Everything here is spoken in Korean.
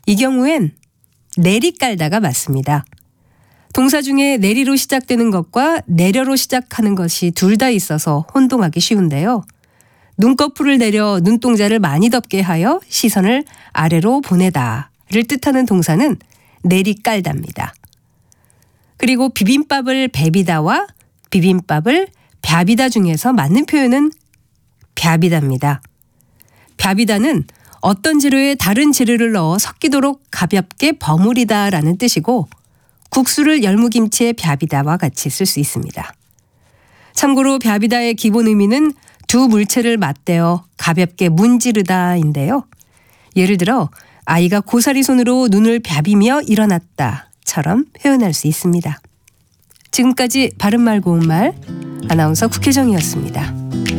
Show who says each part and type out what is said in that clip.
Speaker 1: 이 경우엔 내리 깔다가 맞습니다. 동사 중에 내리로 시작되는 것과 내려로 시작하는 것이 둘 다 있어서 혼동하기 쉬운데요. 눈꺼풀을 내려 눈동자를 많이 덮게 하여 시선을 아래로 보내다를 뜻하는 동사는 내리 깔다입니다. 그리고 비빔밥을 베비다와 비빔밥을 벼비다 중에서 맞는 표현은 벼비다입니다. 벼비다는 어떤 재료에 다른 재료를 넣어 섞이도록 가볍게 버무리다 라는 뜻이고 국수를 열무김치에 벼비다와 같이 쓸 수 있습니다. 참고로 벼비다의 기본 의미는 두 물체를 맞대어 가볍게 문지르다인데요. 예를 들어 아이가 고사리 손으로 눈을 벼비며 일어났다처럼 표현할 수 있습니다. 지금까지 바른말 고운말 아나운서 국혜정이었습니다.